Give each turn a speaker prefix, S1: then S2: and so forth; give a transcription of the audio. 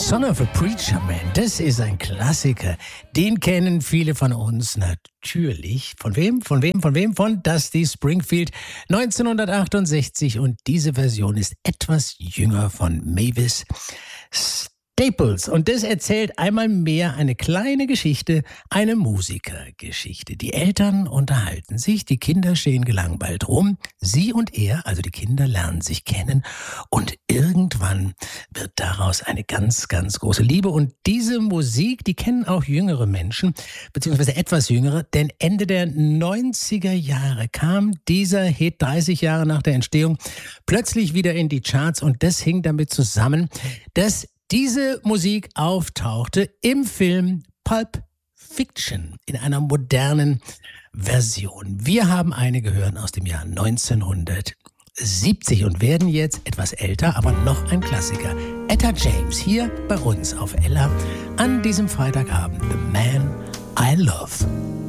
S1: Son of a Preacher Man, das ist ein Klassiker. Den kennen viele von uns natürlich. Von wem? Von Dusty Springfield 1968. Und diese Version ist etwas jünger von Mavis Staples. Und das erzählt einmal mehr eine kleine Geschichte, eine Musikergeschichte. Die Eltern unterhalten sich, die Kinder stehen gelangweilt rum. Sie und er, also die Kinder, lernen sich kennen. Und irgendwann wird daraus eine ganz, ganz große Liebe. Und diese Musik, die kennen auch jüngere Menschen, beziehungsweise etwas jüngere. Denn Ende der 90er Jahre kam dieser Hit, 30 Jahre nach der Entstehung, plötzlich wieder in die Charts. Und das hing damit zusammen, dass diese Musik auftauchte im Film Pulp Fiction in einer modernen Version. Wir haben eine gehört aus dem Jahr 1970 und werden jetzt etwas älter, aber noch ein Klassiker. Etta James hier bei uns auf Ella an diesem Freitagabend. The Man I Love.